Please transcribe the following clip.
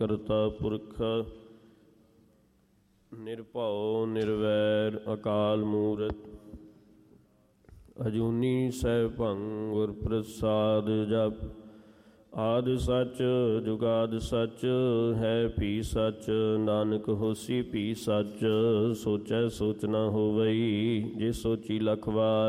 ਕਰਤਾ ਪੁਰਖ ਨਿਰਭਉ ਨਿਰਵੈਰ ਅਕਾਲ ਮੂਰਤ ਅਜੂਨੀ ਸੈਭੰ ਗੁਰ ਪ੍ਰਸਾਦ ਜਪ। ਆਦਿ ਸੱਚ ਜੁਗਾਦਿ ਸੱਚ ਹੈ ਭੀ ਸੱਚ, ਨਾਨਕ ਹੋਸੀ ਭੀ ਸੱਚ। ਸੋਚੈ ਸੋਚ ਨ ਹੋਵਈ, ਜੇ ਸੋਚੀ ਲਖ ਵਾਰ।